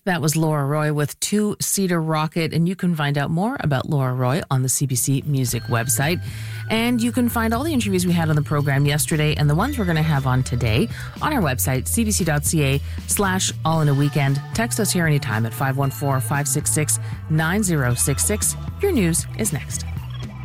That was Laura Roy with Two Cedar Rocket, and you can find out more about Laura Roy on the CBC Music website. And you can find all the interviews we had on the program yesterday and the ones we're going to have on today on our website, cbc.ca/all-in-a-weekend. Text us here anytime at 514-566-9066. Your news is next.